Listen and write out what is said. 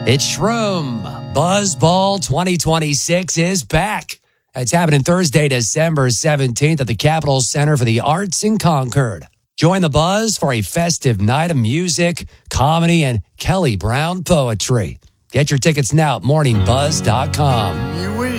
It's Shroom. Buzz Ball 2026 is back. It's happening Thursday, December 17th at the Capitol Center for the Arts in Concord. Join the Buzz for a festive night of music, comedy, and Kelly Brown poetry. Get your tickets now at morningbuzz.com.